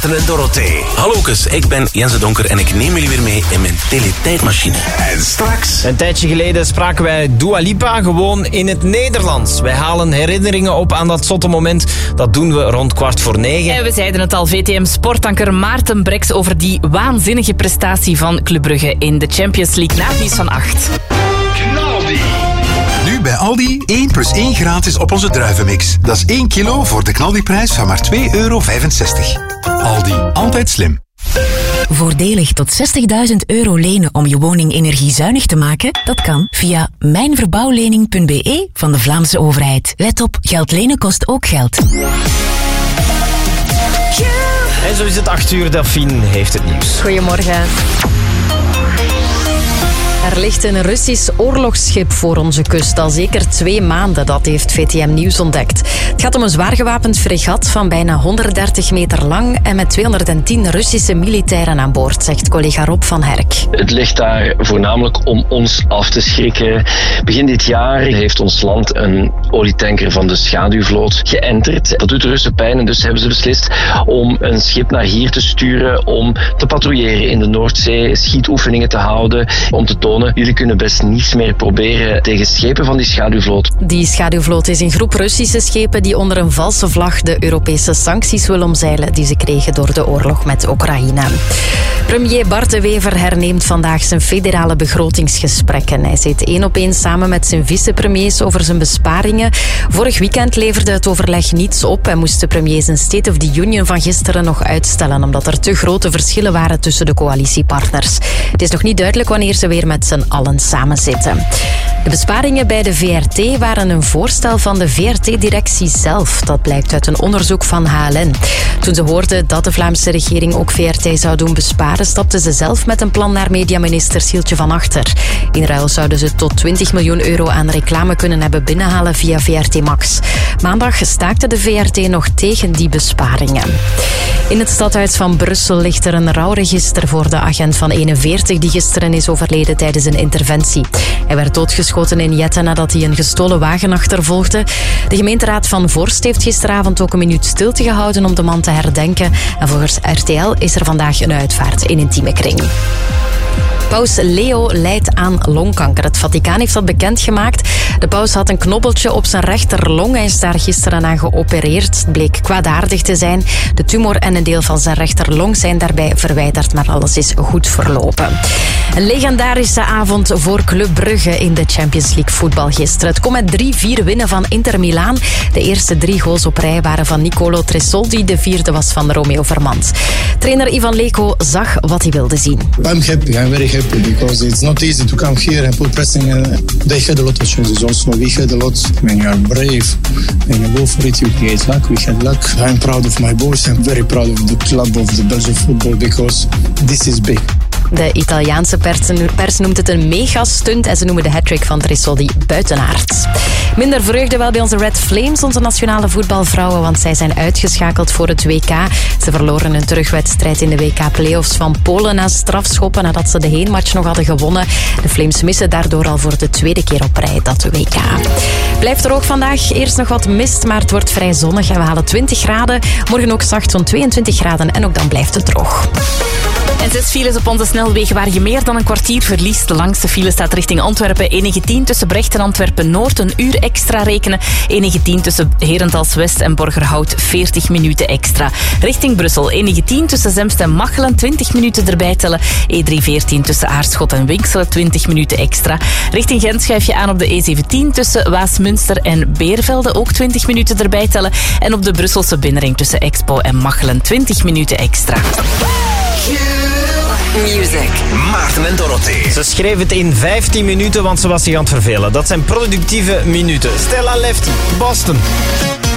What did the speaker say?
Maarten en Dorothee. Hallokus, ik ben Jens de Donker en ik neem jullie weer mee in mijn teletijdmachine. En straks... Een tijdje geleden spraken wij Dua Lipa gewoon in het Nederlands. Wij halen herinneringen op aan dat zotte moment. Dat doen we rond 8:45. En we zeiden het al, VTM-sportanker Maarten Breks over die waanzinnige prestatie van Club Brugge in de Champions League na het nieuws van 8. Knaldi. Nu bij Aldi 1 + 1 gratis op onze druivenmix. Dat is 1 kilo voor de knaldiprijs van maar €2,65. Aldi, altijd slim. Voordelig tot €60.000 lenen om je woning energiezuinig te maken? Dat kan via mijnverbouwlening.be van de Vlaamse overheid. Let op, geld lenen kost ook geld. En zo is het 8:00. Delphine heeft het nieuws. Goedemorgen. Er ligt een Russisch oorlogsschip voor onze kust. Al zeker 2 maanden, dat heeft VTM Nieuws ontdekt. Het gaat om een zwaar gewapend fregat van bijna 130 meter lang en met 210 Russische militairen aan boord, zegt collega Rob van Herk. Het ligt daar voornamelijk om ons af te schrikken. Begin dit jaar heeft ons land een olietanker van de schaduwvloot geënterd. Dat doet de Russen pijn en dus hebben ze beslist om een schip naar hier te sturen om te patrouilleren in de Noordzee, schietoefeningen te houden, om te tonen, jullie kunnen best niets meer proberen tegen schepen van die schaduwvloot. Die schaduwvloot is een groep Russische schepen die onder een valse vlag de Europese sancties wil omzeilen die ze kregen door de oorlog met Oekraïne. Premier Bart De Wever herneemt vandaag zijn federale begrotingsgesprekken. Hij zit 1 op 1 samen met zijn vicepremiers over zijn besparingen. Vorig weekend leverde het overleg niets op en moest de premier zijn State of the Union van gisteren nog uitstellen, omdat er te grote verschillen waren tussen de coalitiepartners. Het is nog niet duidelijk wanneer ze weer met z'n allen samenzitten. De besparingen bij de VRT waren een voorstel van de VRT-directie zelf. Dat blijkt uit een onderzoek van HLN. Toen ze hoorden dat de Vlaamse regering ook VRT zou doen besparen, stapten ze zelf met een plan naar mediaminister Sieltje van Achter. In ruil zouden ze tot €20 miljoen aan reclame kunnen hebben binnenhalen via VRT Max. Maandag staakte de VRT nog tegen die besparingen. In het stadhuis van Brussel ligt er een rouwregister voor de agent van 41 die gisteren is overleden tijdens een interventie. Hij werd doodgeschoten in Jetten nadat hij een gestolen wagen achtervolgde. De gemeenteraad van Voorst heeft gisteravond ook een minuut stilte gehouden om de man te herdenken. En volgens RTL is er vandaag een uitvaart in intieme kring. Paus Leo lijdt aan longkanker. Het Vaticaan heeft dat bekendgemaakt. De paus had een knobbeltje op zijn rechterlong. Hij is daar gisteren aan geopereerd. Het bleek kwaadaardig te zijn. De tumor en een deel van zijn rechterlong zijn daarbij verwijderd, maar alles is goed verlopen. Een legendarische avond voor Club Brugge in de Champions League voetbal gisteren. Het kon met 3-4 winnen van Inter Milaan. De eerste 3 goals op rij waren van Nicolo Tresoldi. De 4e was van Romeo Vermans. Trainer Ivan Leko zag wat hij wilde zien. I'm happy. I'm very happy because it's not easy to come here and put pressing. They had a lot of chances also. We had a lot. When you are brave, when you go for it, you create luck. We had luck. I'm proud of my boys. I'm very proud of the club, of the Belgian football, because this is big. De Italiaanse pers noemt het een megastunt en ze noemen de hattrick van Tresoldi buitenaards. Minder vreugde wel bij onze Red Flames, onze nationale voetbalvrouwen, want zij zijn uitgeschakeld voor het WK. Ze verloren een terugwedstrijd in de WK-playoffs van Polen na strafschoppen nadat ze de heenmatch nog hadden gewonnen. De Flames missen daardoor al voor de 2e keer op rij dat WK. Blijft er ook vandaag eerst nog wat mist, maar het wordt vrij zonnig en we halen 20 graden. Morgen ook zacht zo'n 22 graden en ook dan blijft het droog. En 6 files op onze snelwegen waar je meer dan een kwartier verliest. De langste file staat richting Antwerpen. E19 tussen Brecht en Antwerpen-Noord. Een uur extra rekenen. E19 tussen Herentals-West en Borgerhout. 40 minuten extra. Richting Brussel. E19 tussen Zemst en Machelen. 20 minuten erbij tellen. E314 tussen Aarschot en Winkselen. 20 minuten extra. Richting Gent schuif je aan op de E17 tussen Waasmunster en Beervelde. Ook 20 minuten erbij tellen. En op de Brusselse binnenring tussen Expo en Machelen. 20 minuten extra. Music. Maarten en Dorothee. Ze schreef het in 15 minuten, want ze was zich aan het vervelen. Dat zijn productieve minuten. Stella Lefty, Boston.